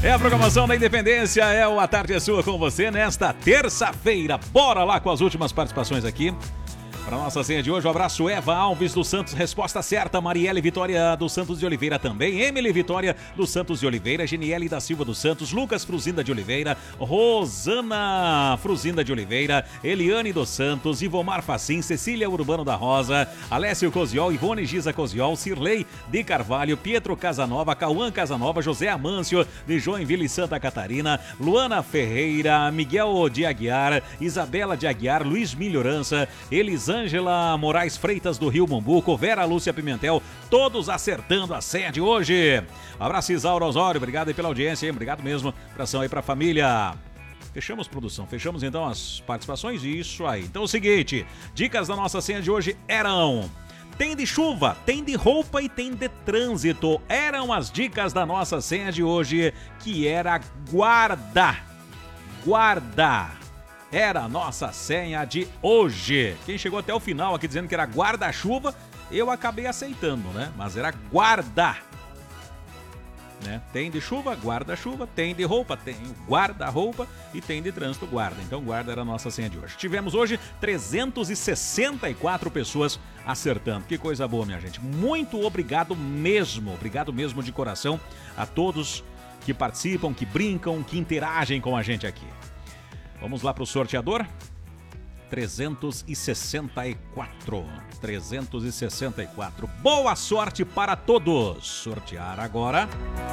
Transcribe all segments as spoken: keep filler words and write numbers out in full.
É a programação da Independência, é o A Tarde é Sua com você nesta terça-feira. Bora lá com as últimas participações aqui. Para nossa senha de hoje, um abraço Eva Alves dos Santos, resposta certa. Marielle Vitória dos Santos de Oliveira também. Emily Vitória dos Santos de Oliveira. Geniele da Silva dos Santos. Lucas Fruzinda de Oliveira. Rosana Fruzinda de Oliveira. Eliane dos Santos. Ivomar Facim. Cecília Urbano da Rosa. Alessio Coziol. Ivone Giza Coziol. Cirlei de Carvalho. Pietro Casanova. Cauã Casanova. José Amâncio de Joinville, Santa Catarina. Luana Ferreira. Miguel de Aguiar. Isabela de Aguiar. Luiz Melhorança. Elisângela Ângela Moraes Freitas do Rio Mombuco, Vera Lúcia Pimentel, todos acertando a senha de hoje. Abraço Isaura Osório, obrigado aí pela audiência, hein? Obrigado mesmo, abração aí pra família. Fechamos, produção, fechamos então as participações, isso aí. Então é o seguinte, dicas da nossa senha de hoje eram: tem de chuva, tem de roupa e tem de trânsito. Eram as dicas da nossa senha de hoje, que era guarda, guarda. Era a nossa senha de hoje. Quem chegou até o final aqui dizendo que era guarda-chuva, eu acabei aceitando, né? Mas era guarda. Né? Tem de chuva, guarda-chuva. Tem de roupa, tem guarda-roupa. E tem de trânsito, guarda. Então guarda era a nossa senha de hoje. Tivemos hoje trezentas e sessenta e quatro pessoas acertando. Que coisa boa, minha gente. Muito obrigado mesmo. Obrigado mesmo de coração a todos que participam, que brincam, que interagem com a gente aqui. Vamos lá para o sorteador. trezentas e sessenta e quatro. trezentas e sessenta e quatro. Boa sorte para todos. Sortear agora.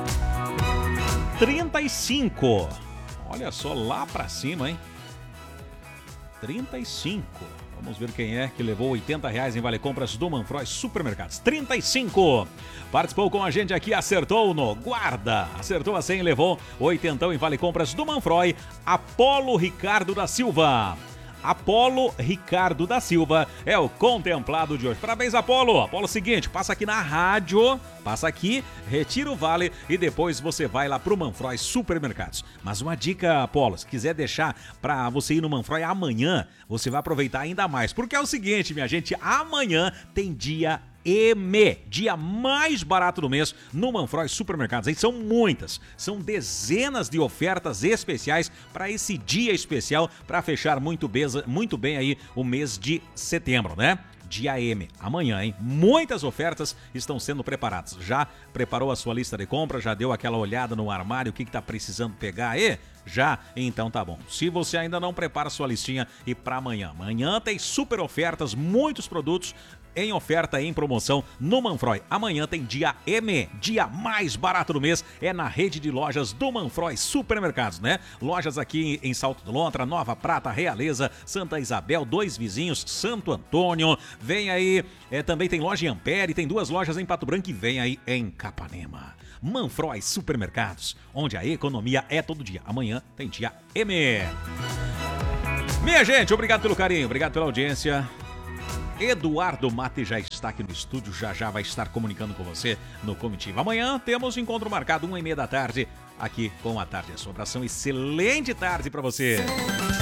trinta e cinco. Olha só lá para cima, hein? trinta e cinco. Vamos ver quem é que levou oitenta reais em Vale Compras do Manfroy Supermercados. trinta e cinco. Participou com a gente aqui, acertou no guarda. Acertou a senha e levou oitentão em Vale Compras do Manfroy. Apolo Ricardo da Silva. Apolo Ricardo da Silva é o contemplado de hoje. Parabéns, Apolo. Apolo, seguinte, passa aqui na rádio, passa aqui, retira o vale e depois você vai lá pro Manfroy Supermercados. Mas uma dica, Apolo, se quiser deixar para você ir no Manfroy amanhã, você vai aproveitar ainda mais. Porque é o seguinte, minha gente, amanhã tem dia M, dia mais barato do mês no Manfroy Supermercados. Aí são muitas, são dezenas de ofertas especiais para esse dia especial, para fechar muito bem, muito bem aí o mês de setembro, né? Dia M, amanhã, hein? Muitas ofertas estão sendo preparadas. Já preparou a sua lista de compra? Já deu aquela olhada no armário, o que está precisando pegar aí? Já? Então tá bom. Se você ainda não prepara sua listinha, e para amanhã. Amanhã tem super ofertas, muitos produtos em oferta, em promoção no Manfroy. Amanhã tem dia M, dia mais barato do mês, é na rede de lojas do Manfroy Supermercados, né? Lojas aqui em Salto do Lontra, Nova Prata, Realeza, Santa Isabel, Dois Vizinhos, Santo Antônio. Vem aí, é, também tem loja em Ampere, tem duas lojas em Pato Branco e vem aí em Capanema. Manfroy Supermercados, onde a economia é todo dia. Amanhã tem dia M. Minha gente, obrigado pelo carinho, obrigado pela audiência. Eduardo Mate já está aqui no estúdio, já já vai estar comunicando com você no Comitiva. Amanhã temos encontro marcado, uma e meia da tarde, aqui com a Tarde é Sua. Abração, excelente tarde para você.